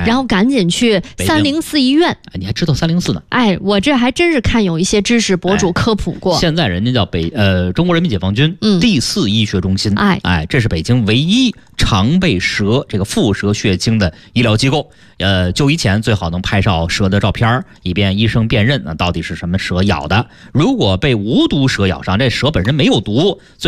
然后赶紧去304医院。 你还知道304呢？ 我这还真是看有一些知识博主科普过。 现在人家叫中国人民解放军第4医学中心。这是北京唯一常备蛇这个腹蛇血清的医疗机构。就医前最好能拍照蛇的照片，以便医生辨认到底是什么蛇咬的。如果被无毒蛇咬伤，这蛇本身没有毒，